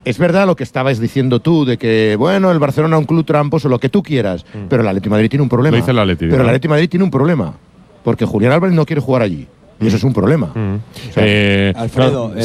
Es verdad lo que estabas diciendo tú, de que, bueno, el Barcelona es un club tramposo, lo que tú quieras, pero el Atlético de Madrid tiene un problema. Lo dice el Atleti, pero ¿no? el Atlético de Madrid tiene un problema, porque Julián Álvarez no quiere jugar allí, y eso es un problema. Mm. O sea, Alfredo,